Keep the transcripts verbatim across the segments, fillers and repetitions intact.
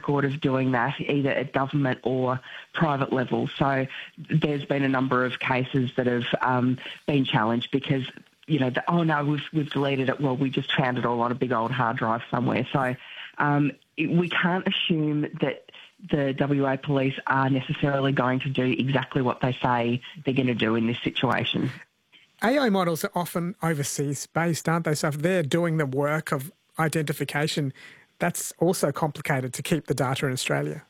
record of doing that, either at government or private level. So there's been a number of cases that have um, been challenged because, you know, the, oh, no, we've, we've deleted it. Well, we just found it all on a big old hard drive somewhere. So um, it, we can't assume that the W A police are necessarily going to do exactly what they say they're going to do in this situation. A I models are often overseas based, aren't they? So if they're doing the work of identification, that's also complicated to keep the data in Australia.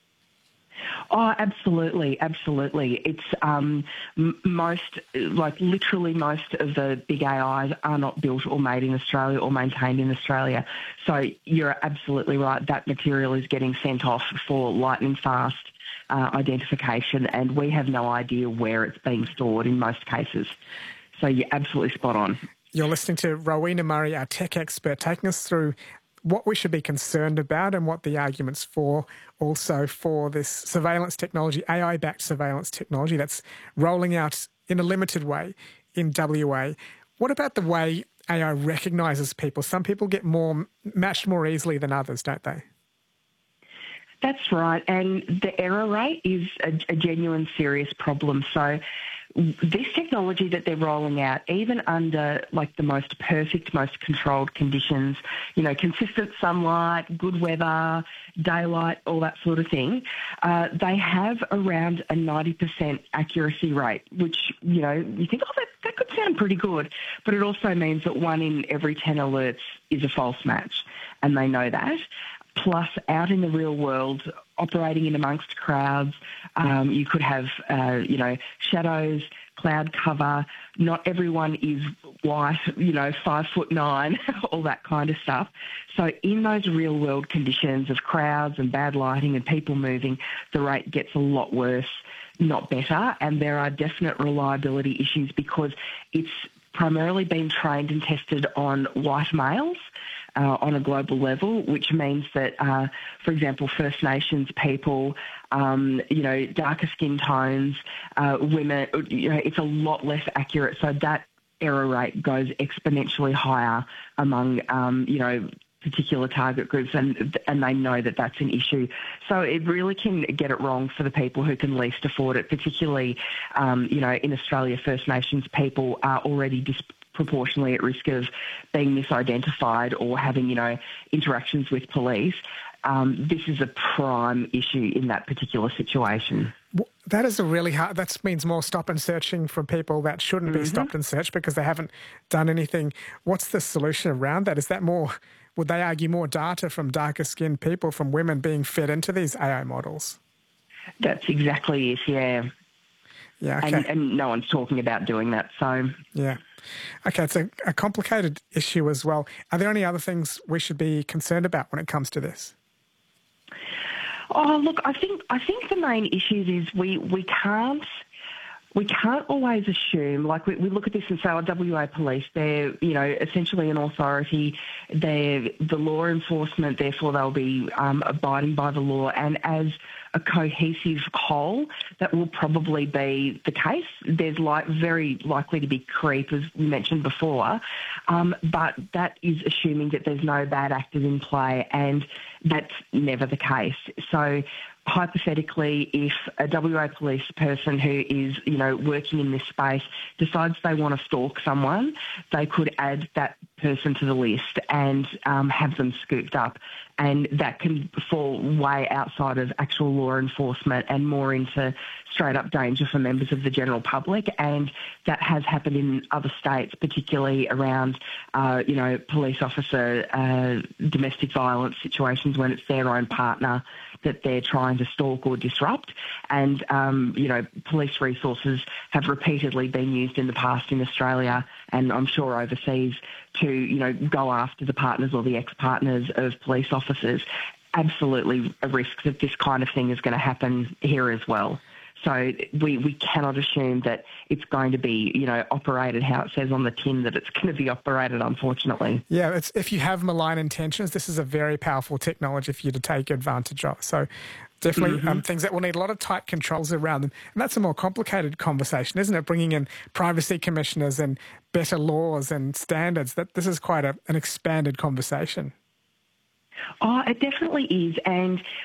Oh, absolutely, absolutely. It's um, m- most, like literally most of the big A Is are not built or made in Australia or maintained in Australia. So you're absolutely right. That material is getting sent off for lightning fast uh, identification, and we have no idea where it's being stored in most cases. So you're absolutely spot on. You're listening to Rowena Murray, our tech expert, taking us through what we should be concerned about and what the arguments for also for this surveillance technology, A I-backed surveillance technology that's rolling out in a limited way in W A. What about the way A I recognises people? Some people get more matched more easily than others, don't they? That's right, and the error rate is a, a genuine serious problem. So this technology that they're rolling out, even under like the most perfect, most controlled conditions, you know, consistent sunlight, good weather, daylight, all that sort of thing, uh, they have around a ninety percent accuracy rate, which, you know, you think, oh, that, that could sound pretty good. But it also means that one in every ten alerts is a false match, and they know that. Plus, out in the real world, operating in amongst crowds, um, you could have, uh, you know, shadows, cloud cover. Not everyone is white, you know, five foot nine, all that kind of stuff. So in those real world conditions of crowds and bad lighting and people moving, the rate gets a lot worse, not better. And there are definite reliability issues because it's primarily been trained and tested on white males. Uh, on a global level, which means that, uh, for example, First Nations people, um, you know, darker skin tones, uh, women, you know, it's a lot less accurate. So that error rate goes exponentially higher among, um, you know, particular target groups, and and they know that that's an issue. So it really can get it wrong for the people who can least afford it, particularly, um, you know, in Australia, First Nations people are already disproportionately at risk of being misidentified or having, you know, interactions with police. Um, this is a prime issue in that particular situation. That is a really hard, that means more stop and searching for people that shouldn't mm-hmm. be stopped and searched because they haven't done anything. What's the solution around that? Is that more, would they argue more data from darker skinned people, from women being fed into these A I models? That's exactly it, yeah. Yeah, okay. And, and no one's talking about doing that, so... Yeah. Okay, it's a, a complicated issue as well. Are there any other things we should be concerned about when it comes to this? Oh, look, I think I think the main issues is we, we can't we can't always assume, like we, we look at this and say, oh, W A Police, they're, you know, essentially an authority, they're the law enforcement, therefore they'll be um, abiding by the law, and as a cohesive whole, that will probably be the case. There's like very likely to be creep, as we mentioned before, um, but that is assuming that there's no bad actors in play, and that's never the case. So hypothetically, if a W A police person who is, you know, working in this space decides they want to stalk someone, they could add that person to the list and um, have them scooped up. And that can fall way outside of actual law enforcement and more into straight-up danger for members of the general public. And that has happened in other states, particularly around, uh, you know, police officer uh, domestic violence situations when it's their own partner that they're trying to stalk or disrupt. And, um, you know, police resources have repeatedly been used in the past in Australia and I'm sure overseas to, you know, go after the partners or the ex-partners of police officers. Absolutely a risk that this kind of thing is going to happen here as well. So we, we cannot assume that it's going to be, you know, operated how it says on the tin that it's going to be operated, unfortunately. Yeah, it's, if you have malign intentions, this is a very powerful technology for you to take advantage of. So definitely mm-hmm. um, things that will need a lot of tight controls around them. And that's a more complicated conversation, isn't it? Bringing in privacy commissioners and better laws and standards. That this is quite a, an expanded conversation. Oh, it definitely is. And